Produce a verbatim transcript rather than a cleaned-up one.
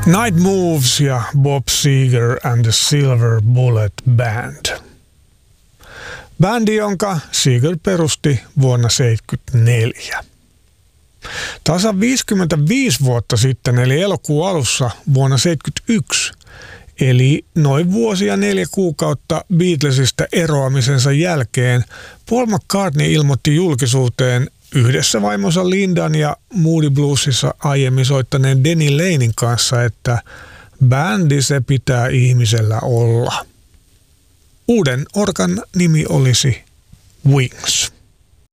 Night Moves ja Bob Seger and the Silver Bullet Band. Bändi, jonka Seger perusti vuonna seitsemänkymmentäneljä. Tasan viisikymmentäviisi vuotta sitten, eli elokuun alussa vuonna seitsemänkymmentäyksi, eli noin vuosi ja neljä kuukautta Beatlesista eroamisensa jälkeen, Paul McCartney ilmoitti julkisuuteen yhdessä vaimonsa Lindan ja Moody Bluesissa aiemmin soittaneen Denny Lanen kanssa, että bändi se pitää ihmisellä olla. Uuden organ nimi olisi Wings.